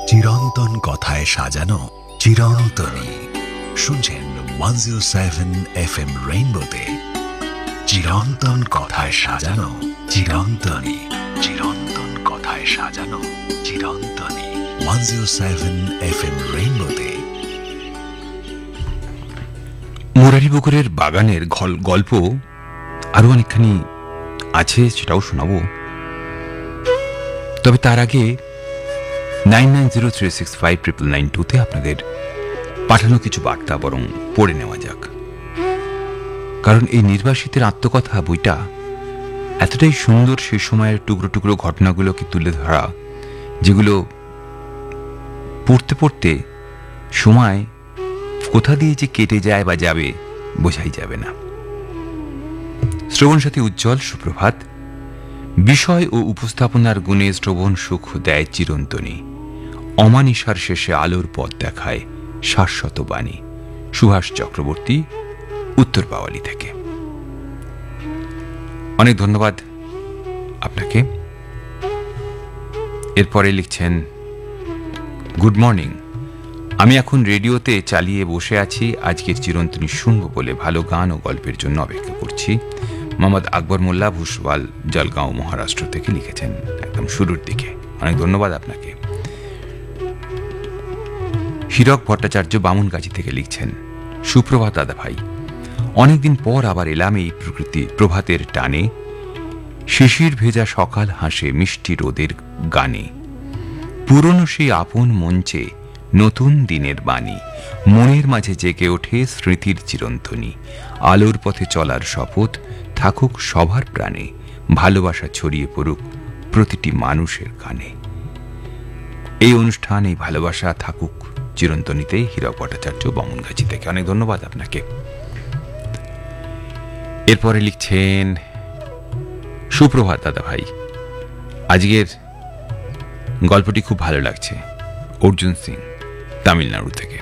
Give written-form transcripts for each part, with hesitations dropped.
চিরন্তন কথায় সাজানো চিরন্তনী। শুনছেন 107 FM রেইনবোতে চিরন্তন কথায় সাজানো চিরন্তনী। চিরন্তন কথায় সাজানো চিরন্তনী 107 FM রেইনবোতে। মুরারিপুকুরের বাগানের গল্প আরো অনেকখানি আছে, সেটাও শোনাবো। তবে তার আগে 9903659992 আপনাদের পাঠানো কিছু বার্তা বরং পড়ে নেওয়া যাক। কারণ এই নির্বাসিতের আত্মকথা বইটা এতটাই সুন্দর, সেই সময়ের টুকরো টুকরো ঘটনাগুলোকে তুলে ধরা, যেগুলো পড়তে পড়তে সময় কোথা দিয়ে যে কেটে যায় বা যাবে বোঝাই যাবে না। শ্রবণ সাথী উজ্জ্বল, সুপ্রভাত। বিষয় ও উপস্থাপনার গুণে শ্রবণ সুখ দেয় চিরন্তনী, অমানিসার শেষে আলোর পথ দেখায় শাশ্বত বাণী। সুভাষ চক্রবর্তী, উত্তর পাওয়ালি থেকে। অনেক ধন্যবাদ আপনাকে। এরপরে লিখছেন, গুড মর্নিং, আমি এখন রেডিওতে চালিয়ে বসে আছি, আজকের চিরন্তনী শুনবো বলে ভালো গান ও গল্পের জন্য অপেক্ষা করছি। মোহাম্মদ আকবর মোল্লা, ভুসওয়াল, জলগাঁও, মহারাষ্ট্র থেকে লিখেছেন একদম শুরুর দিকে। অনেক ধন্যবাদ আপনাকে। হীরক ভট্টাচার্য বামুনগাছি থেকে লিখছেন, সুপ্রভাত দাদা ভাই, অনেকদিন পর আবার এলাম এই প্রভাতের টানে। শিশির ভেজা সকাল হাসে মিষ্টি রোদের গানে, পুরনো সেই আপন মঞ্চে নতুন দিনের বাণী, মনের মাঝে জেগে ওঠে স্মৃতির চিরন্তনী। আলোর পথে চলার শপথ থাকুক সবার প্রাণে, ভালোবাসা ছড়িয়ে পড়ুক প্রতিটি মানুষের কানে। এই অনুষ্ঠান, এই ভালোবাসা থাকুক চিরন্তনীতে। হীরক ভট্টাচার্য, বামুনগাছি থেকে। অনেক ধন্যবাদ আপনাকে। এরপরে লিখছেন, সুপ্রভাত দাদা ভাই, আজকের গল্পটি খুব ভালো লাগছে। অর্জুন সিং, তামিলনাড়ু থেকে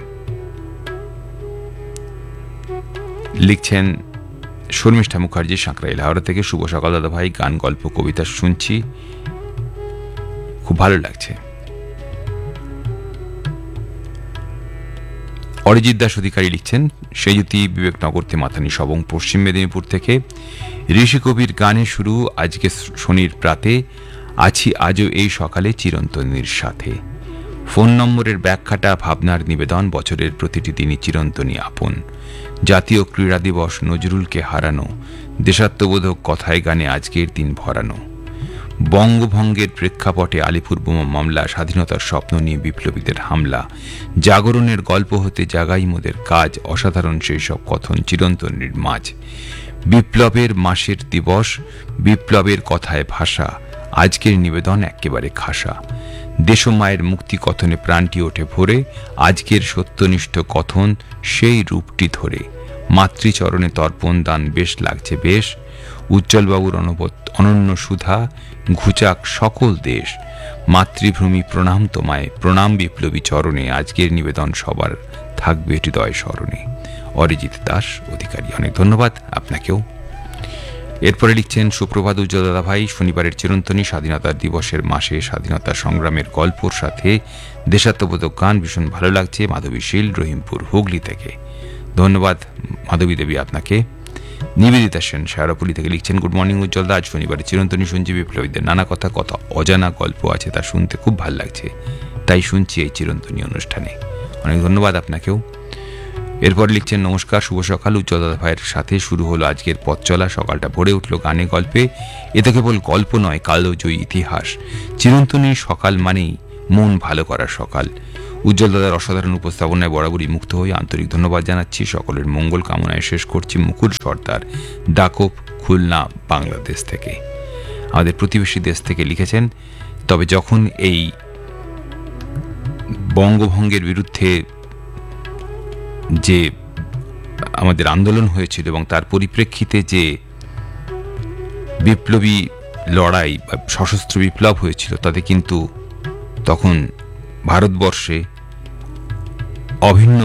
লিখছেন। শর্মিষ্ঠা মুখার্জি, সাঁকরাইল, হাওড়া থেকে। শুভ সকাল দাদা ভাই, গান, গল্প, কবিতা শুনছি, খুব ভালো লাগছে। অরিজিৎ দাস অধিকারী লিখছেন, সেজুতি, বিবেকনগর, তেমাথানি, সবং, পশ্চিম মেদিনীপুর থেকে। ঋষি কবির গানে শুরু আজকে শনির প্রাতে, আছি আজও এই সকালে চিরন্তনীর সাথে। ফোন নম্বরের ব্যাখ্যাটা ভাবনার নিবেদন, বছরের প্রতিটি দিনই চিরন্তনী আপন। জাতীয় ক্রীড়া দিবস, নজরুলকে হারানো, দেশাত্মবোধক কথায় গানে আজকের দিন ভরানো। বঙ্গভঙ্গের প্রেক্ষাপটে আলিপুর বোমা মামলা, স্বাধীনতার স্বপ্ন নিয়ে বিপ্লবীদের হামলা, জাগরণের গল্প হতে জাগাই মোদের কাজ, অসাধারণ সেই সব কথন চিরন্তনীর মাঝ। বিপ্লবের মাসের দিবস, বিপ্লবের কথায় ভাষা, আজকের নিবেদন একেবারে খাসা। দেশমায়ের মুক্তি কথনে প্রাণটি ওঠে ভরে, আজকের সত্যনিষ্ঠ কথন সেই রূপটি ধরে। মাতৃচরণে তর্পণ দান বেশ লাগছে বেশ, উজ্জ্বলবাবুর অনন্য সুধা ঘুচাক সকল দেশ। মাতৃভূমি প্রণাম তোমায়, প্রণাম বিপ্লবী চরণে, আজকের নিবেদন সবার থাকবে হৃদয় স্মরণে। অরিজিৎ দাস অধিকারী, অনেক ধন্যবাদ আপনাকেও। এরপরে লিখছেন, সুপ্রভাত উজ্জ্বল দাদা ভাই, শনিবারের চিরন্তনী, স্বাধীনতা দিবসের মাসে স্বাধীনতা সংগ্রামের গল্পর সাথে দেশাত্মবোধক গান ভীষণ ভালো লাগছে। মাধবী শীল, রহিমপুর, হুগলি থেকে। ধন্যবাদ মাধবী দেবী আপনাকে। নিবেদিতা সেন, শেয়ারাপুলি থেকে লিখছেন, গুড মর্নিং উজ্জ্বল দা, আজ শনিবারের চিরন্তনী শুনছি, বিপ্লবীদের নানা কথা, কত অজানা গল্প আছে তা শুনতে খুব ভালো লাগছে, তাই শুনছি এই চিরন্তনী অনুষ্ঠানে। অনেক ধন্যবাদ আপনাকেও। এরপর লিখছেন, নমস্কার, শুভ সকাল, উজ্জ্বল দাদা ভাইয়ের সাথে শুরু হলো আজকের পথ চলা। সকালটা ভরে উঠলো গানে গল্পে, এতে কেবল গল্প নয়, কালজয়ী ইতিহাস। চিরন্তনীর সকাল মানেই মন ভালো করার সকাল। উজ্জ্বল দাদার অসাধারণ উপস্থাপনায় বরাবরই মুক্ত হয়ে আন্তরিক ধন্যবাদ জানাচ্ছি। সকলের মঙ্গল কামনায় শেষ করছি। মুকুল সর্দার, ডাকোপ, খুলনা, বাংলাদেশ থেকে। আমাদের প্রতিবেশী দেশ থেকে লিখেছেন। তবে যখন এই বঙ্গভঙ্গের বিরুদ্ধে যে আমাদের আন্দোলন হয়েছিল এবং তার পরিপ্রেক্ষিতে যে বিপ্লবী লড়াই বা সশস্ত্র বিপ্লব হয়েছিল, তাতে কিন্তু তখন ভারতবর্ষে অভিন্ন